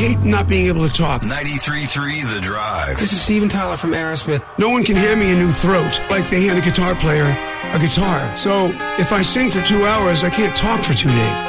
hate not being able to talk. 93.3 The Drive. This is Steven Tyler from Aerosmith. No one can hand me a new throat like they hand a guitar player a guitar. So if I sing for 2 hours, I can't talk for 2 days.